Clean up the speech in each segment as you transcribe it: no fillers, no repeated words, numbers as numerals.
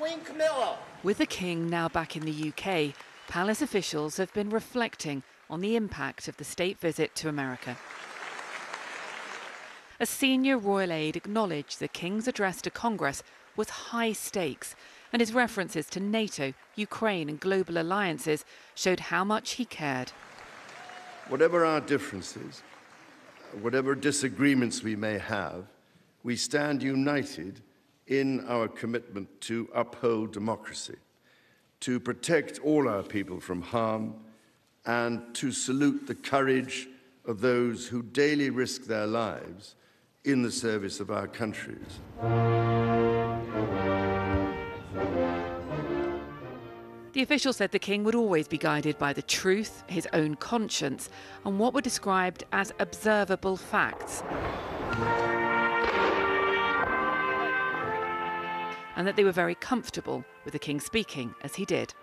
Queen Camilla. With the King now back in the UK, palace officials have been reflecting on the impact of the state visit to America. A senior royal aide acknowledged the King's address to Congress was high stakes, and his references to NATO, Ukraine and global alliances showed how much he cared. Whatever our differences, whatever disagreements we may have, we stand united in our commitment to uphold democracy, to protect all our people from harm, and to salute the courage of those who daily risk their lives in the service of our countries. The official said the King would always be guided by the truth, his own conscience, and what were described as observable facts. And that they were very comfortable with the King speaking as he did.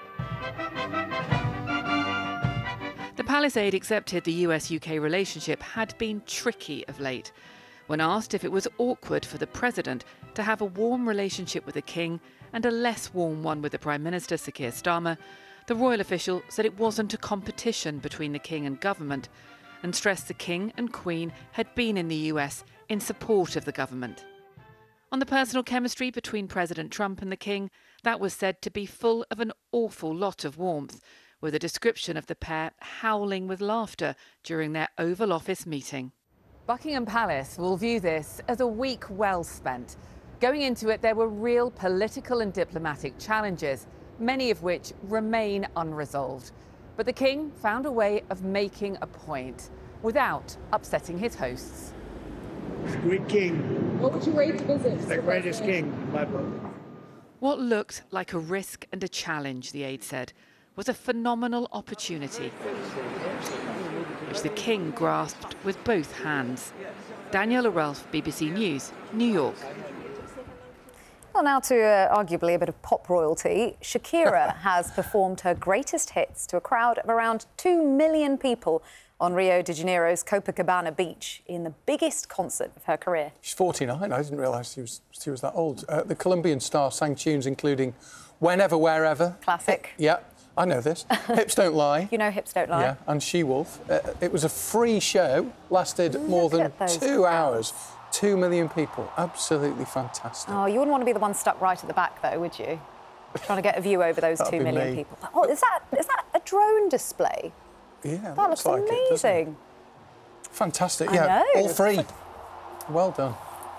The palace aide accepted the US-UK relationship had been tricky of late. When asked if it was awkward for the President to have a warm relationship with the King and a less warm one with the Prime Minister, Sir Keir Starmer, the royal official said it wasn't a competition between the King and government, and stressed the King and Queen had been in the US in support of the government. On the personal chemistry between President Trump and the King, that was said to be full of an awful lot of warmth, with a description of the pair howling with laughter during their Oval Office meeting. Buckingham Palace will view this as a week well spent. Going into it, there were real political and diplomatic challenges, many of which remain unresolved. But the King found a way of making a point without upsetting his hosts. It's a great king. What would you rate the visit? The greatest king in my book. What looked like a risk and a challenge, the aide said, was a phenomenal opportunity, which the King grasped with both hands. Daniela Ralph, BBC News, New York. Well, now to arguably a bit of pop royalty. Shakira has performed her greatest hits to a crowd of around 2 million people on Rio de Janeiro's Copacabana beach in the biggest concert of her career. She's 49. I didn't realise she was that old. The Colombian star sang tunes including Whenever, Wherever. Classic. Yeah, I know this. Hips Don't Lie. You know Hips Don't Lie. Yeah, and She-Wolf. It was a free show, lasted more than 2 hours. 2 million people. Absolutely fantastic. Oh, you wouldn't want to be the one stuck right at the back, though, would you? Trying to get a view over those 2 million people. Oh, is that a drone display? Yeah, that looks like amazing. Fantastic, yeah, all free. Well done.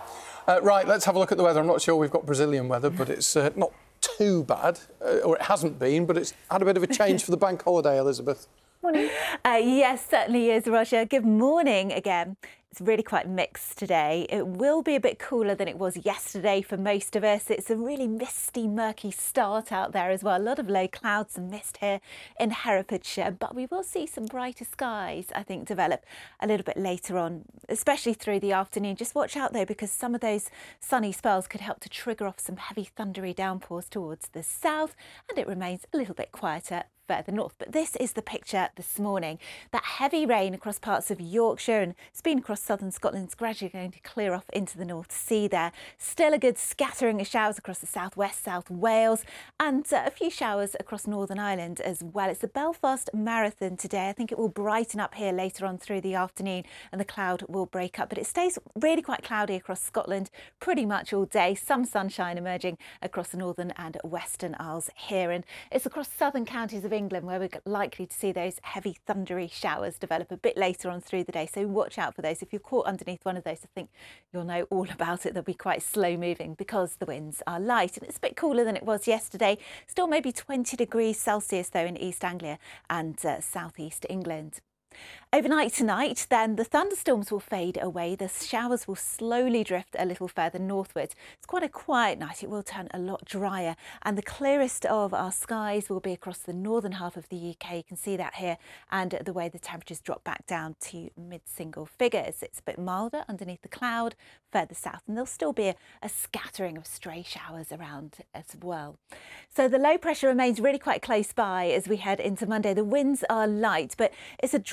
Right, let's have a look at the weather. I'm not sure we've got Brazilian weather, but it's not too bad, or it hasn't been, but it's had a bit of a change for the bank holiday, Elizabeth. Morning. Yes, certainly is, Roger. Good morning again. It's really quite mixed today. It will be a bit cooler than it was yesterday for most of us. It's a really misty, murky start out there as well. A lot of low clouds and mist here in Herefordshire, but we will see some brighter skies, I think, develop a little bit later on, especially through the afternoon. Just watch out, though, because some of those sunny spells could help to trigger off some heavy thundery downpours towards the south, and it remains a little bit quieter further north. But this is the picture this morning. That heavy rain across parts of Yorkshire, and it's been across southern Scotland, is gradually going to clear off into the North Sea there. Still a good scattering of showers across the southwest, South Wales, and a few showers across Northern Ireland as well. It's the Belfast Marathon today. I think it will brighten up here later on through the afternoon and the cloud will break up, but it stays really quite cloudy across Scotland pretty much all day. Some sunshine emerging across the Northern and Western Isles here, and it's across southern counties of England where we're likely to see those heavy thundery showers develop a bit later on through the day, so watch out for those. If you're caught underneath one of those, I think you'll know all about it. They'll be quite slow moving because the winds are light, and it's a bit cooler than it was yesterday. Still maybe 20 degrees Celsius though in East Anglia and southeast England. Overnight tonight, then, the thunderstorms will fade away. The showers will slowly drift a little further northwards. It's quite a quiet night. It will turn a lot drier, and the clearest of our skies will be across the northern half of the UK. You can see that here, and the way the temperatures drop back down to mid-single figures. It's a bit milder underneath the cloud further south, and there'll still be a scattering of stray showers around as well. So the low pressure remains really quite close by as we head into Monday. The winds are light, but it's a drier,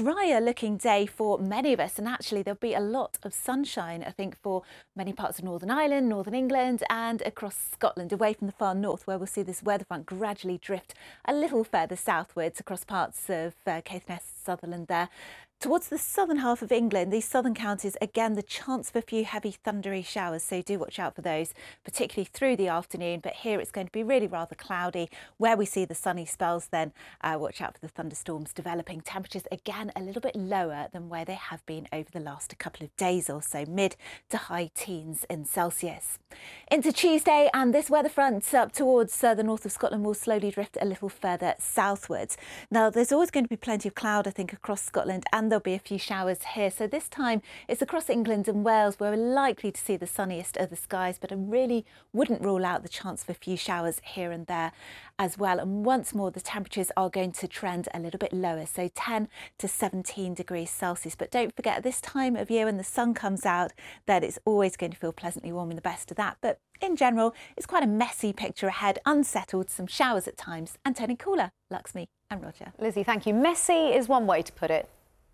summer-looking day for many of us, and actually there'll be a lot of sunshine, I think, for many parts of Northern Ireland, Northern England and across Scotland, away from the far north, where we'll see this weather front gradually drift a little further southwards across parts of Caithness, Sutherland there. Towards the southern half of England, these southern counties, again, the chance for a few heavy thundery showers, so do watch out for those, particularly through the afternoon. But here it's going to be really rather cloudy. Where we see the sunny spells, then watch out for the thunderstorms developing. Temperatures, again, a little bit lower than where they have been over the last couple of days or so, mid to high teens in Celsius. Into Tuesday, and this weather front up towards the north of Scotland will slowly drift a little further southwards. Now, there's always going to be plenty of cloud, I think, across Scotland, and there'll be a few showers here. So this time it's across England and Wales where we're likely to see the sunniest of the skies, but I really wouldn't rule out the chance for a few showers here and there as well. And once more, the temperatures are going to trend a little bit lower, so 10 to 17 degrees Celsius. But don't forget, at this time of year when the sun comes out, that it's always going to feel pleasantly warm in the best of that. But in general, it's quite a messy picture ahead, unsettled, some showers at times and turning cooler. Luxmy and Roger. Lizzie, thank you. Messy is one way to put it.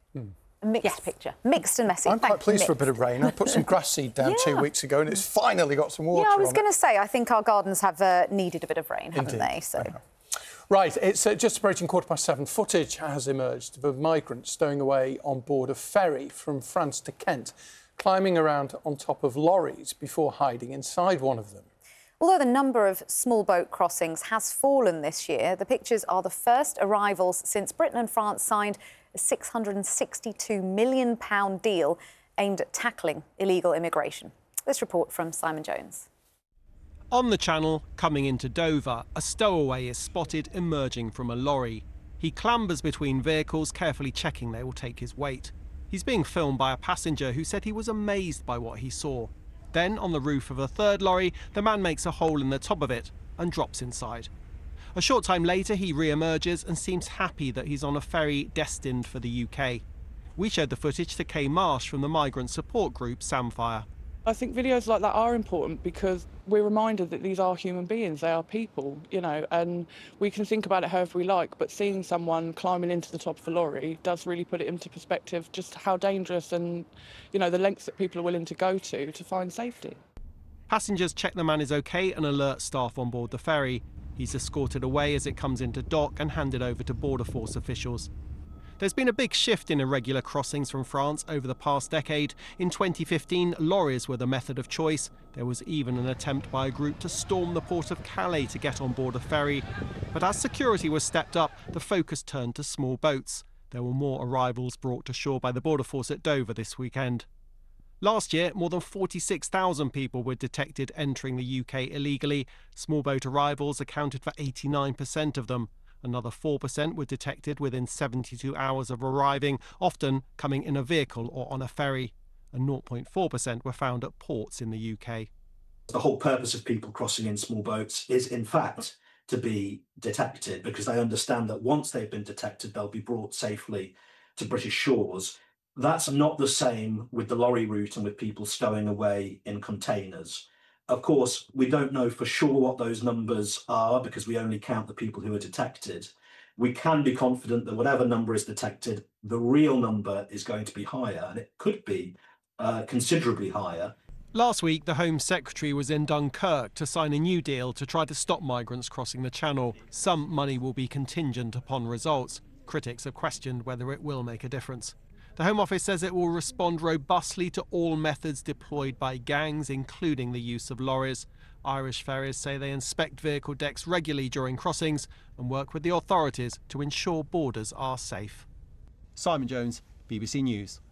A mixed picture. Mixed and messy. I'm quite pleased for a bit of rain. I put some grass seed down 2 weeks ago and it's finally got some water. Yeah, I was going to say, I think our gardens have needed a bit of rain, haven't they? So. Right, it's just approaching 7:15. Footage has emerged of a migrant stowing away on board a ferry from France to Kent, climbing around on top of lorries before hiding inside one of them. Although the number of small boat crossings has fallen this year, the pictures are the first arrivals since Britain and France signed a £662 million deal aimed at tackling illegal immigration. This report from Simon Jones. On the Channel, coming into Dover, a stowaway is spotted emerging from a lorry. He clambers between vehicles, carefully checking they will take his weight. He's being filmed by a passenger who said he was amazed by what he saw. Then, on the roof of a third lorry, the man makes a hole in the top of it and drops inside. A short time later, he re-emerges and seems happy that he's on a ferry destined for the UK. We showed the footage to Kay Marsh from the migrant support group Samfire. I think videos like that are important because we're reminded that these are human beings, they are people, you know, and we can think about it however we like, but seeing someone climbing into the top of a lorry does really put it into perspective just how dangerous and, you know, the lengths that people are willing to go to find safety. Passengers check the man is okay and alert staff on board the ferry. He's escorted away as it comes into dock and handed over to Border Force officials. There's been a big shift in irregular crossings from France over the past decade. In 2015, lorries were the method of choice. There was even an attempt by a group to storm the port of Calais to get on board a ferry. But as security was stepped up, the focus turned to small boats. There were more arrivals brought to shore by the Border Force at Dover this weekend. Last year, more than 46,000 people were detected entering the UK illegally. Small boat arrivals accounted for 89% of them. Another 4% were detected within 72 hours of arriving, often coming in a vehicle or on a ferry. And 0.4% were found at ports in the UK. The whole purpose of people crossing in small boats is, in fact, to be detected, because they understand that once they've been detected, they'll be brought safely to British shores. That's not the same with the lorry route and with people stowing away in containers. Of course, we don't know for sure what those numbers are because we only count the people who are detected. We can be confident that whatever number is detected, the real number is going to be higher, and it could be considerably higher. Last week, the Home Secretary was in Dunkirk to sign a new deal to try to stop migrants crossing the Channel. Some money will be contingent upon results. Critics have questioned whether it will make a difference. The Home Office says it will respond robustly to all methods deployed by gangs, including the use of lorries. Irish ferries say they inspect vehicle decks regularly during crossings and work with the authorities to ensure borders are safe. Simon Jones, BBC News.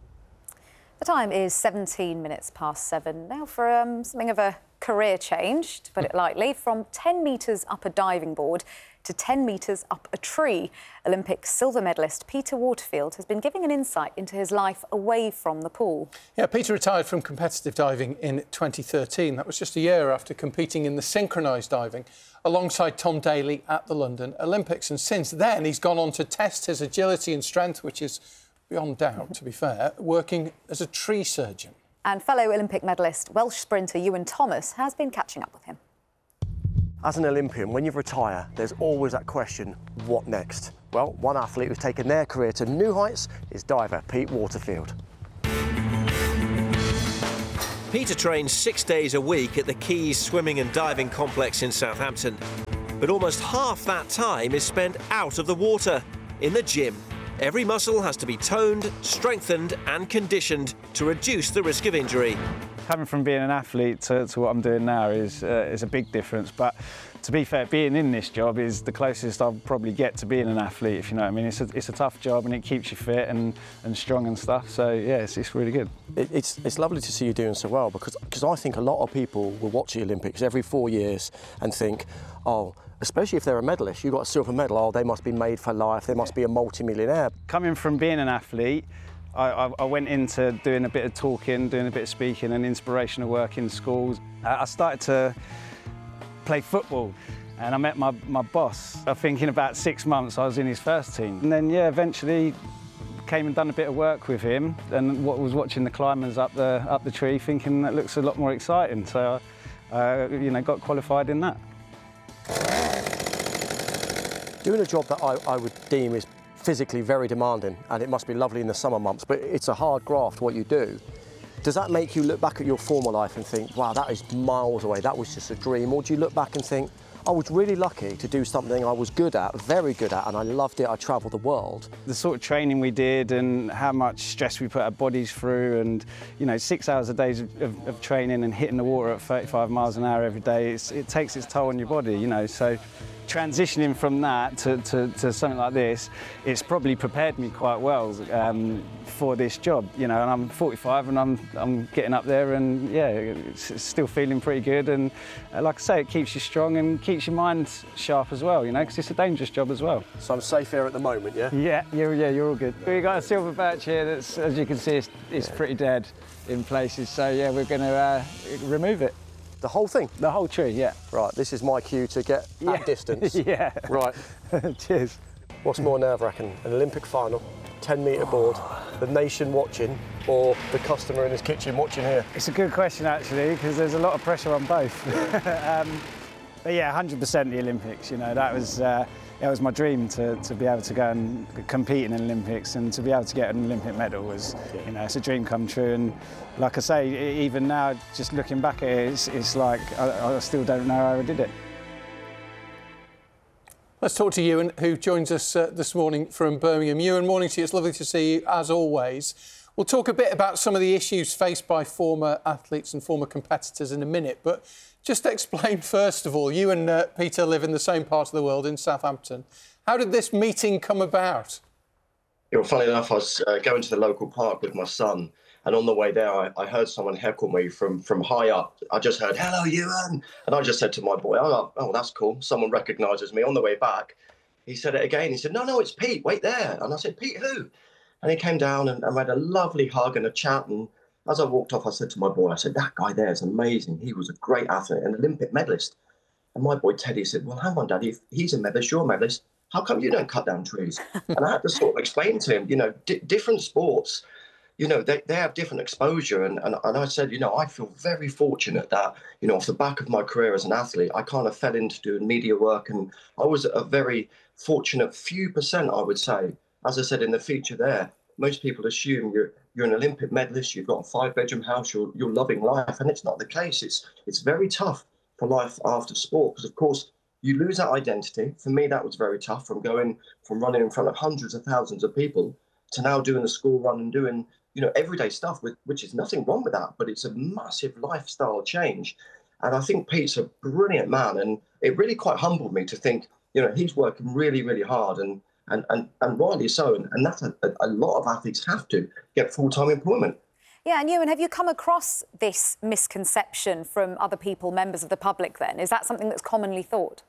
The time is 17 minutes past 7. Now for something of a career change, to put it lightly, from 10 metres up a diving board to 10 metres up a tree. Olympic silver medalist Peter Waterfield has been giving an insight into his life away from the pool. Yeah, Peter retired from competitive diving in 2013. That was just a year after competing in the synchronised diving alongside Tom Daley at the London Olympics. And since then, he's gone on to test his agility and strength, which is beyond doubt, to be fair, working as a tree surgeon. And fellow Olympic medalist Welsh sprinter Ewan Thomas has been catching up with him. As an Olympian, when you retire, there's always that question, what next? Well, one athlete who's taken their career to new heights is diver Pete Waterfield. Peter trains 6 days a week at the Quays Swimming and Diving Complex in Southampton. But almost half that time is spent out of the water, in the gym. Every muscle has to be toned, strengthened and conditioned to reduce the risk of injury. Coming from being an athlete to what I'm doing now is a big difference. But to be fair, being in this job is the closest I'll probably get to being an athlete, if you know what I mean. It's a tough job and it keeps you fit and strong and stuff. So yeah, it's really good. It's lovely to see you doing so well because I think a lot of people will watch the Olympics every 4 years and think, oh, especially if they're a medalist, you've got a silver medal, oh, they must be made for life, they must be a multi-millionaire. Coming from being an athlete, I went into doing a bit of talking, doing a bit of speaking and inspirational work in schools. I started to play football and I met my boss. I think in about 6 months I was in his first team. And then, yeah, eventually came and done a bit of work with him and was watching the climbers up the tree thinking that looks a lot more exciting. So, you know, got qualified in that. Doing a job that I would deem is physically very demanding, and it must be lovely in the summer months, but it's a hard graft what you do. Does that make you look back at your former life and think, wow, that is miles away, that was just a dream? Or do you look back and think, I was really lucky to do something I was good at, very good at, and I loved it, I travelled the world? The sort of training we did and how much stress we put our bodies through and, you know, 6 hours a day of training and hitting the water at 35 miles an hour every day, it takes its toll on your body, you know, so transitioning from that to something like this, it's probably prepared me quite well for this job, you know, and I'm 45 and I'm getting up there and yeah, it's still feeling pretty good and like I say, it keeps you strong and keeps your mind sharp as well, you know, because it's a dangerous job as well. So I'm safe here at the moment, yeah? Yeah, you're all good. We've got a silver badge here that's, as you can see, it's pretty dead in places, so yeah, we're going to remove it. The whole thing? The whole tree, yeah. Right, this is my cue to get that distance. Yeah. Right. Cheers. What's more nerve-wracking, an Olympic final, 10-metre board, the nation watching, or the customer in his kitchen watching here? It's a good question, actually, because there's a lot of pressure on both. But yeah, 100% the Olympics, you know, that was my dream to be able to go and compete in the Olympics and to be able to get an Olympic medal was, you know, it's a dream come true. And like I say, even now, just looking back at it, it's like I still don't know how I did it. Let's talk to Ewan, who joins us this morning from Birmingham. Ewan, morning to you. It's lovely to see you, as always. We'll talk a bit about some of the issues faced by former athletes and former competitors in a minute, but just explain, first of all, you and Peter live in the same part of the world, in Southampton. How did this meeting come about? Yeah, well, funny enough, I was going to the local park with my son, and on the way there, I heard someone heckle me from high up. I just heard, "Hello, Ewan," and I just said to my boy, oh, that's cool. Someone recognises me. On the way back, he said it again. He said, no, it's Pete, wait there. And I said, Pete who? And he came down and we had a lovely hug and a chat, and as I walked off, I said to my boy, I said, that guy there is amazing. He was a great athlete, an Olympic medalist. And my boy Teddy said, well, hang on, Daddy, if he's a medalist, you're a medalist, how come you don't cut down trees? And I had to sort of explain to him, you know, different sports, you know, they have different exposure. And I said, you know, I feel very fortunate that, you know, off the back of my career as an athlete, I kind of fell into doing media work. And I was a very fortunate few percent, I would say. As I said in the feature there, most people assume you're an Olympic medalist, you've got a 5-bedroom house, you're loving life, and it's not the case. It's very tough for life after sport because, of course, you lose that identity. For me, that was very tough, from running in front of hundreds of thousands of people to now doing the school run and doing, you know, everyday stuff, which is nothing wrong with that, but it's a massive lifestyle change. And I think Pete's a brilliant man, and it really quite humbled me to think, you know, he's working really, really hard and rightly so, and that's a lot of athletes have to get full-time employment. Yeah, and Ewan, have you come across this misconception from other people, members of the public then? Is that something that's commonly thought?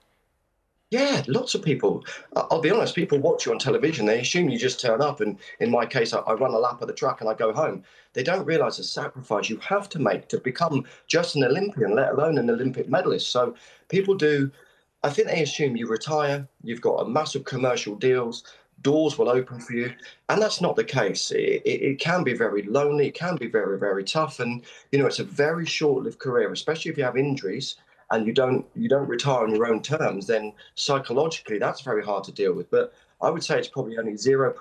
Yeah, lots of people. I'll be honest, people watch you on television, they assume you just turn up, and in my case, I run a lap of the track and I go home. They don't realise the sacrifice you have to make to become just an Olympian, let alone an Olympic medalist. So people do, I think they assume you retire, you've got a massive commercial deals, doors will open for you, and that's not the case. It can be very lonely, it can be very, very tough, and, you know, it's a very short-lived career, especially if you have injuries. and you don't retire on your own terms, then psychologically that's very hard to deal with. But I would say it's probably only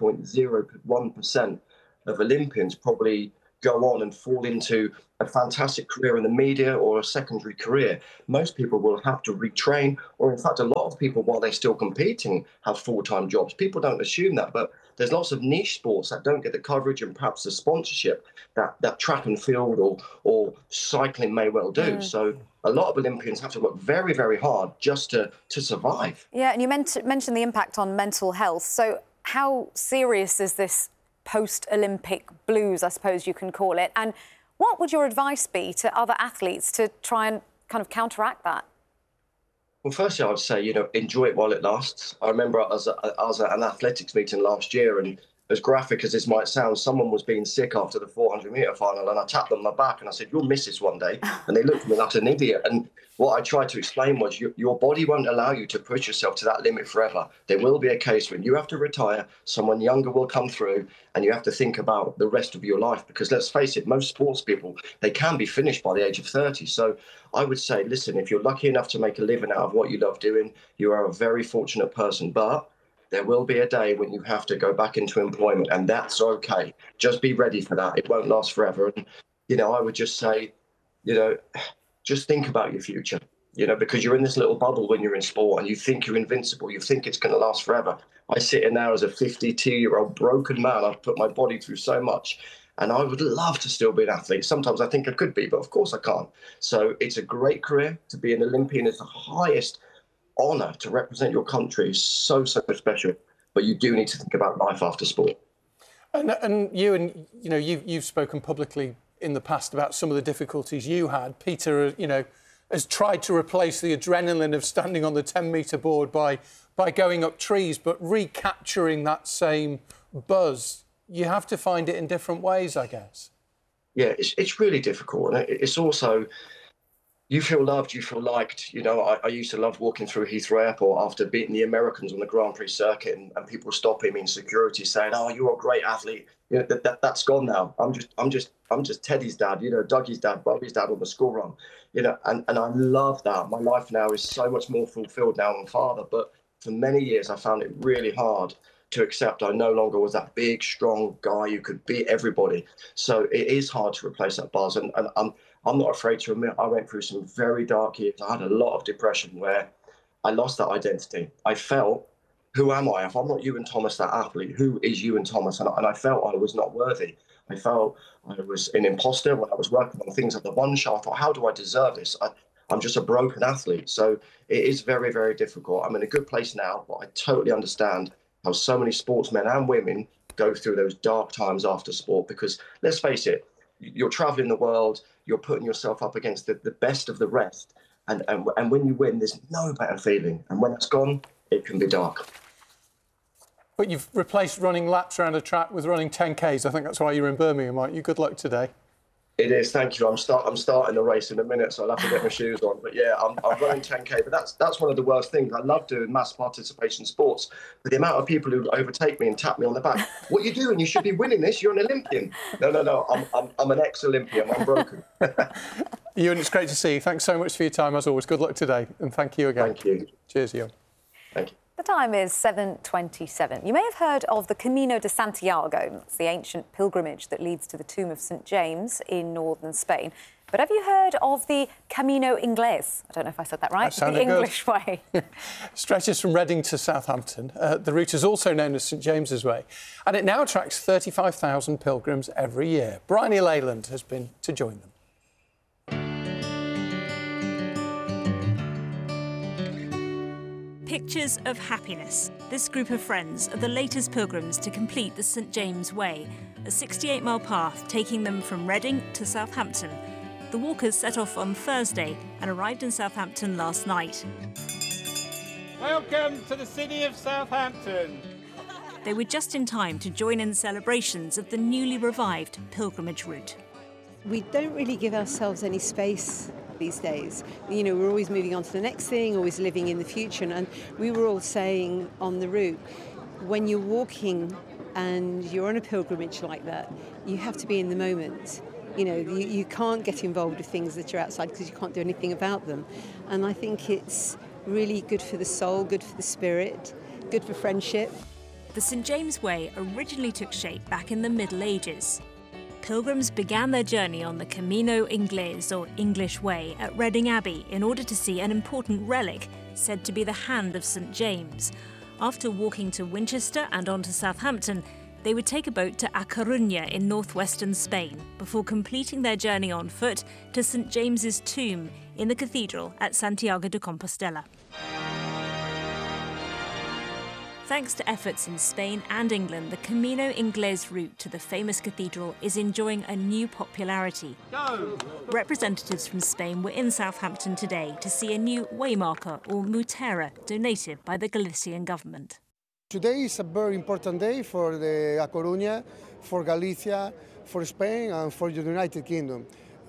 0.01% of Olympians probably go on and fall into a fantastic career in the media or a secondary career. Most people will have to retrain, or in fact, a lot of people, while they're still competing, have full-time jobs. People don't assume that, but there's lots of niche sports that don't get the coverage and perhaps the sponsorship that track and field or cycling may well do. So a lot of Olympians have to work very, very hard just to survive. Yeah, and you mentioned the impact on mental health. So how serious is this post-Olympic blues, I suppose you can call it? And what would your advice be to other athletes to try and kind of counteract that? Well, firstly, I would say, enjoy it while it lasts. I remember I was at an athletics meeting last year, and as graphic as this might sound, someone was being sick after the 400-metre final, and I tapped them on the back and I said, "You'll miss this one day." And they looked at me like an idiot. And what I tried to explain was your body won't allow you to push yourself to that limit forever. There will be a case when you have to retire, someone younger will come through, and you have to think about the rest of your life. Because let's face it, most sports people, they can be finished by the age of 30. So I would say, listen, if you're lucky enough to make a living out of what you love doing, you are a very fortunate person. But there will be a day when you have to go back into employment, and that's okay. Just be ready for that. It won't last forever. And, I would just say, just think about your future, because you're in this little bubble when you're in sport and you think you're invincible. You think it's going to last forever. I sit here now as a 52-year-old broken man. I've put my body through so much, and I would love to still be an athlete. Sometimes I think I could be, but of course I can't. So it's a great career. To be an Olympian is the highest honour. To represent your country is so special, but you do need to think about life after sport. And you've spoken publicly in the past about some of the difficulties you had. Peter, has tried to replace the adrenaline of standing on the 10-metre board by going up trees, but recapturing that same buzz. You have to find it in different ways, I guess. Yeah, it's really difficult, and it's also, you feel loved, you feel liked. I used to love walking through Heathrow Airport after beating the Americans on the Grand Prix circuit, and people stopping me in security saying, "Oh, you're a great athlete." That's gone now. I'm just Teddy's dad, Dougie's dad, Bobby's dad on the school run, and I love that. My life now is so much more fulfilled now I'm a father. But for many years, I found it really hard to accept I no longer was that big, strong guy who could beat everybody. So it is hard to replace that buzz, and I'm not afraid to admit I went through some very dark years. I had a lot of depression where I lost that identity. I felt, who am I? If I'm not Ewan Thomas, that athlete, who is Ewan Thomas? And I felt I was not worthy. I felt I was an imposter when I was working on things at the One Show. I thought, how do I deserve this? I'm just a broken athlete. So it is very, very difficult. I'm in a good place now, but I totally understand how so many sportsmen and women go through those dark times after sport. Because let's face it, you're traveling the world, you're putting yourself up against the best of the rest. And when you win, there's no better feeling. And when it's gone, it can be dark. But you've replaced running laps around a track with running 10Ks. I think that's why you're in Birmingham, aren't you? Good luck today. It is, thank you. I'm starting the race in a minute, so I'll have to get my shoes on. But yeah, I'm running 10K. But that's one of the worst things. I love doing mass participation sports. But the amount of people who overtake me and tap me on the back, "What are you doing? You should be winning this. You're an Olympian." No. I'm an ex-Olympian. I'm broken. Ewan, it's great to see you. Thanks so much for your time, as always. Good luck today, and thank you again. Thank you. Cheers, Ewan. Thank you. The time is 7:27. You may have heard of the Camino de Santiago. It's the ancient pilgrimage that leads to the tomb of St James in northern Spain. But have you heard of the Camino Inglés? I don't know if I said that right. That the English way. Stretches from Reading to Southampton. The route is also known as St James's Way, and it now attracts 35,000 pilgrims every year. Bryony Leyland has been to join them. Pictures of happiness. This group of friends are the latest pilgrims to complete the St James Way, a 68-mile path taking them from Reading to Southampton. The walkers set off on Thursday and arrived in Southampton last night. Welcome to the city of Southampton. They were just in time to join in celebrations of the newly revived pilgrimage route. We don't really give ourselves any space these days. We're always moving on to the next thing, always living in the future. And we were all saying on the route, when you're walking and you're on a pilgrimage like that, you have to be in the moment. You know, you can't get involved with things that are outside because you can't do anything about them. And I think it's really good for the soul, good for the spirit, good for friendship. The St James Way originally took shape back in the Middle Ages. Pilgrims began their journey on the Camino Inglés, or English Way, at Reading Abbey in order to see an important relic said to be the hand of St James. After walking to Winchester and on to Southampton, they would take a boat to A Coruña in northwestern Spain before completing their journey on foot to St James's tomb in the cathedral at Santiago de Compostela. Thanks to efforts in Spain and England, the Camino Inglés route to the famous cathedral is enjoying a new popularity. Representatives from Spain were in Southampton today to see a new waymarker, or mutera, donated by the Galician government. Today is a very important day for the A Coruña, for Galicia, for Spain and for the United Kingdom.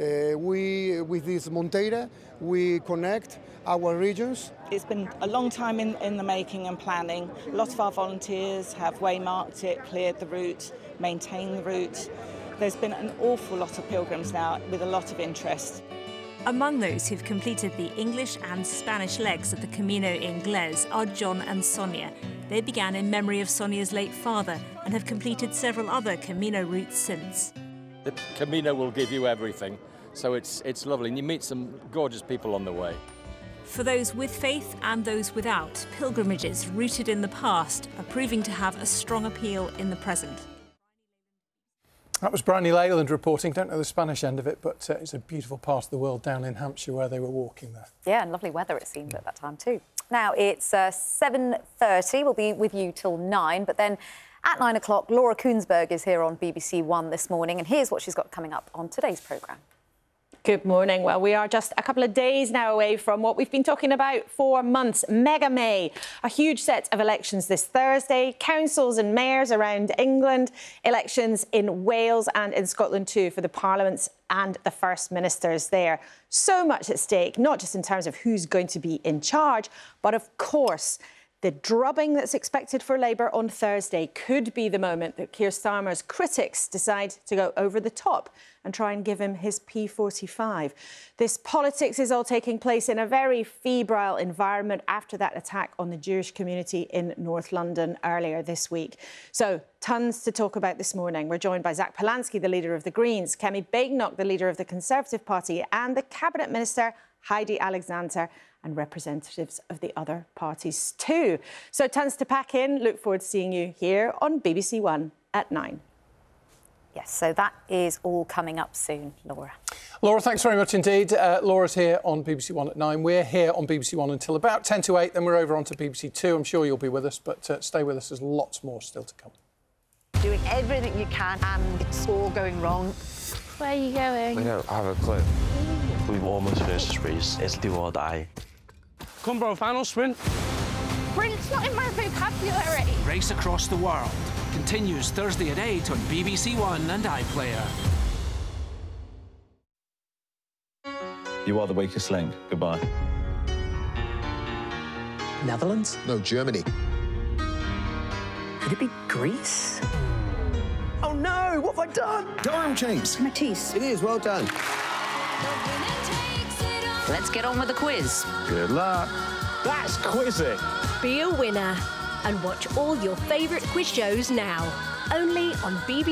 With this Montera, we connect our regions. It's been a long time in the making and planning. A lot of our volunteers have waymarked it, cleared the route, maintained the route. There's been an awful lot of pilgrims now with a lot of interest. Among those who've completed the English and Spanish legs of the Camino Inglés are John and Sonia. They began in memory of Sonia's late father and have completed several other Camino routes since. The Camino will give you everything, so it's lovely, and you meet some gorgeous people on the way. For those with faith and those without, pilgrimages rooted in the past are proving to have a strong appeal in the present. That was Bryony Leyland reporting. Don't know the Spanish end of it, but it's a beautiful part of the world down in Hampshire where they were walking there. Yeah, and lovely weather it seemed at that time too. Now it's 7:30. We'll be with you till 9, but then at 9 o'clock, Laura Kuenssberg is here on BBC One this morning, and here's what she's got coming up on today's programme. Good morning. Well, we are just a couple of days now away from what we've been talking about for months, Mega May. A huge set of elections this Thursday, councils and mayors around England, elections in Wales and in Scotland too for the parliaments and the first ministers there. So much at stake, not just in terms of who's going to be in charge, but of course, the drubbing that's expected for Labour on Thursday could be the moment that Keir Starmer's critics decide to go over the top and try and give him his P45. This politics is all taking place in a very febrile environment after that attack on the Jewish community in North London earlier this week. So, tons to talk about this morning. We're joined by Zach Polanski, the leader of the Greens, Kemi Badenoch, the leader of the Conservative Party, and the Cabinet Minister, Heidi Alexander, and representatives of the other parties too. So tons to pack in. Look forward to seeing you here on BBC One at 9. Yes, so that is all coming up soon, Laura. Laura, thanks very much indeed. Laura's here on BBC One at 9. We're here on BBC One until about 10 to 8, then we're over onto BBC Two. I'm sure you'll be with us, but stay with us. There's lots more still to come. Doing everything you can and it's all going wrong. Where are you going? We don't have a clue. We've almost finished this race. It's do or die. Come, bro, final sprint. Sprint's not in my vocabulary. Race Across the World continues Thursday at 8 on BBC One and iPlayer. You are the weakest link. Goodbye. Netherlands? No, Germany. Could it be Greece? Oh no, what have I done? Durham, James. Matisse. It is, well done. Let's get on with the quiz. Good luck. That's quizzing. Be a winner and watch all your favourite quiz shows now. Only on BBC